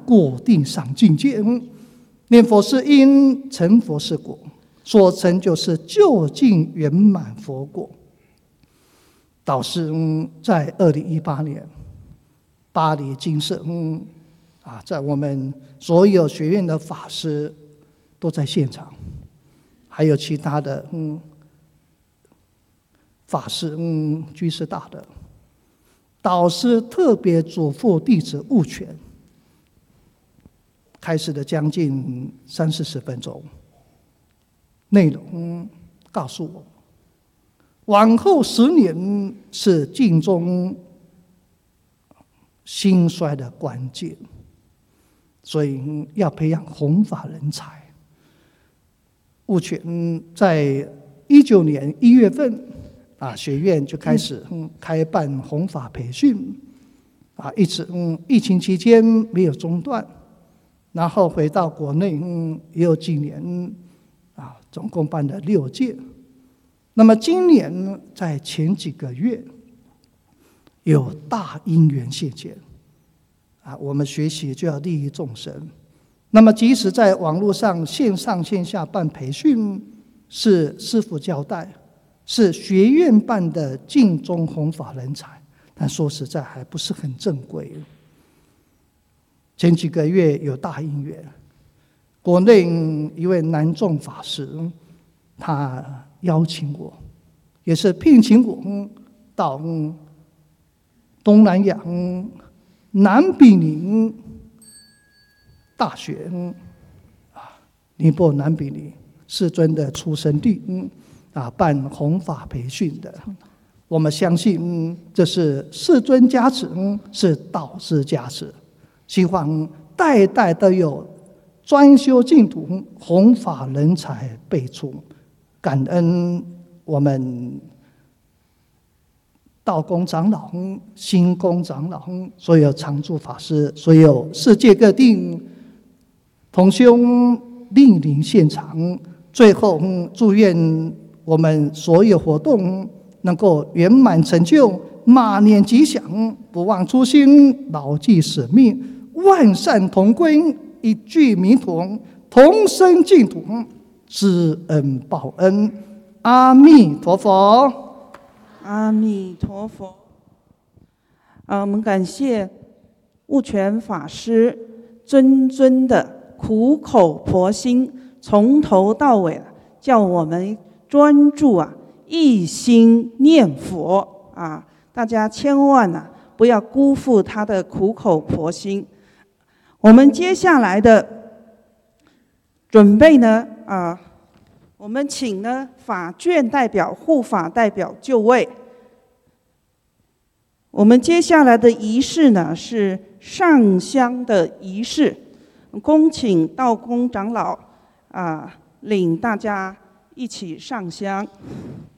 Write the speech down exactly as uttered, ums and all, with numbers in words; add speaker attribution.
Speaker 1: 果定上境界。念佛是因，成佛是果，所成就是究竟圆满佛果。导师在二零一八年巴黎精舍，嗯啊，在我们所有学院的法师都在现场，还有其他的嗯法师嗯居士大德。导师特别嘱咐弟子务全，开始了将近三四十分钟，内容告诉我，往后十年是净宗兴衰的关键，所以要培养弘法人才。务全在一九年一月份啊，学院就开始嗯开办弘法培训啊，一直嗯疫情期间没有中断，然后回到国内嗯也有几年啊，总共办了六届。那么今年在前几个月有大因缘现前啊，我们学习就要利益众生。那么即使在网络上线上线下办培训，是师父交代，是学院办的净宗弘法人才，但说实在还不是很正规。前几个月有大因缘，国内一位南众法师，他邀请我，也是聘请我到东南亚南比林大学啊，尼泊尔南比林世尊的出生地啊，办弘法培训的。我们相信这是世尊加持，是导师加持，希望代代都有专修净土弘法人才辈出。感恩我们道公长老、星公长老、所有常住法师、所有世界各地同修莅临现场。最后祝愿我们所有活动能够圆满成就，马年吉祥，不忘初心，牢记使命，万善同归，一句弥陀，同生净土，知恩报恩。阿弥陀佛，
Speaker 2: 阿弥陀佛。啊，我们感谢悟全法师谆谆的苦口婆心，从头到尾叫我们专注啊，一心念佛啊！大家千万啊不要辜负他的苦口婆心。我们接下来的准备呢啊，我们请呢法眷代表、护法代表就位。我们接下来的仪式呢是上香的仪式，恭请道公长老啊领大家一起上香。